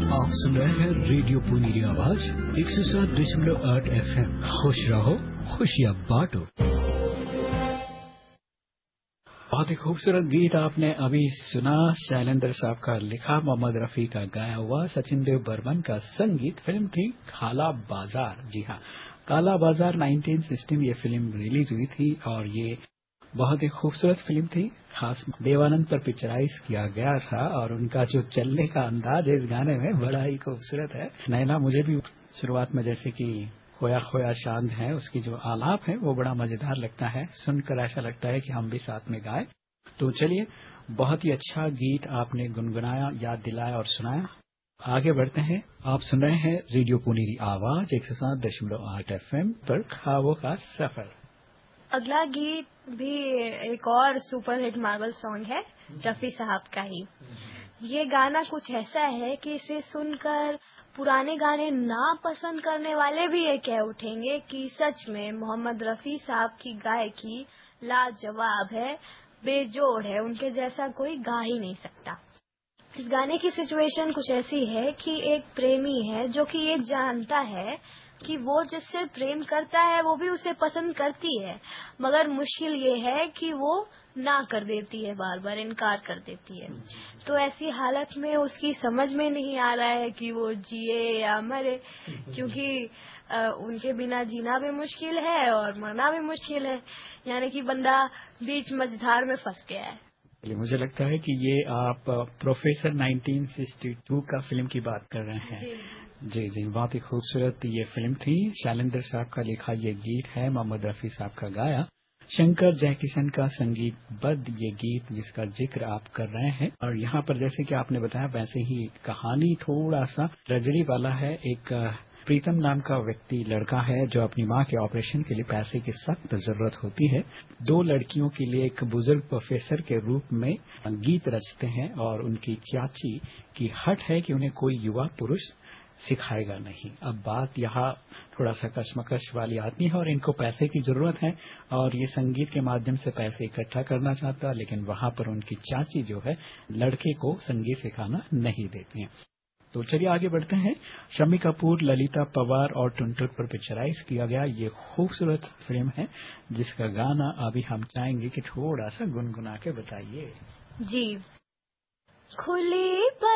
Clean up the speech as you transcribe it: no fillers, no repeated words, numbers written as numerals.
आप सुन रहे हैं रेडियो पुनीरी आवाज 107.8 FM। खुश रहो, खुशियाँ बांटो। बहुत ही खूबसूरत गीत आपने अभी सुना। शैलेंद्र साहब का लिखा, मोहम्मद रफी का गाया हुआ, सचिन देव बर्मन का संगीत। फिल्म थी काला बाजार। जी हाँ, काला बाजार 1960 में ये फिल्म रिलीज हुई थी और ये बहुत ही खूबसूरत फिल्म थी। खास देवानंद पर पिक्चराइज किया गया था और उनका जो चलने का अंदाज है इस गाने में बड़ा ही खूबसूरत है। नैना, मुझे भी शुरुआत में जैसे कि खोया खोया चांद है, उसकी जो आलाप है वो बड़ा मजेदार लगता है। सुनकर ऐसा लगता है कि हम भी साथ में गाएं। तो चलिए, बहुत ही अच्छा गीत आपने गुनगुनाया, याद दिलाया और सुनाया। आगे बढ़ते हैं। आप सुन रहे हैं रेडियो पुनीरी आवाज 107.8 FM पर ख्वाबों का सफर। अगला गीत भी एक और सुपरहिट मार्वल सॉन्ग है, रफी साहब का ही। ये गाना कुछ ऐसा है कि इसे सुनकर पुराने गाने ना पसंद करने वाले भी ये कह उठेंगे कि सच में मोहम्मद रफी साहब की गायकी लाजवाब है, बेजोड़ है, उनके जैसा कोई गा ही नहीं सकता। इस गाने की सिचुएशन कुछ ऐसी है कि एक प्रेमी है जो कि ये जानता है कि वो जिससे प्रेम करता है वो भी उसे पसंद करती है, मगर मुश्किल ये है कि वो ना कर देती है, बार बार इनकार कर देती है। तो ऐसी हालत में उसकी समझ में नहीं आ रहा है कि वो जिए या मरे, क्योंकि उनके बिना जीना भी मुश्किल है और मरना भी मुश्किल है। यानी कि बंदा बीच मझधार में फंस गया है। मुझे लगता है कि ये आप प्रोफेसर 1962 का फिल्म की बात कर रहे हैं। जी जी, बहुत ही खूबसूरत ये फिल्म थी। शैलेंद्र साहब का लिखा ये गीत है, मोहम्मद रफी साहब का गाया, शंकर जयकिशन का संगीतबद्ध ये गीत जिसका जिक्र आप कर रहे हैं। और यहाँ पर जैसे कि आपने बताया वैसे ही कहानी थोड़ा सा ट्रेजेडी वाला है। एक प्रीतम नाम का व्यक्ति लड़का है जो अपनी मां के ऑपरेशन के लिए पैसे की सख्त जरूरत होती है। दो लड़कियों के लिए एक बुजुर्ग प्रोफेसर के रूप में गीत रचते हैं और उनकी चाची की हट है कि उन्हें कोई युवा पुरुष सिखाएगा नहीं। अब बात यहाँ थोड़ा सा कश्मकश वाली आती है और इनको पैसे की जरूरत है और ये संगीत के माध्यम से पैसे इकट्ठा करना चाहता है, लेकिन वहां पर उनकी चाची जो है लड़के को संगीत सिखाना नहीं देती है। तो चलिए आगे बढ़ते हैं। शम्मी कपूर, ललिता पवार और टुनटुन पर पिक्चराइज किया गया ये खूबसूरत फिल्म है जिसका गाना अभी हम चाहेंगे कि थोड़ा सा गुनगुना के बताइए। जी, खुली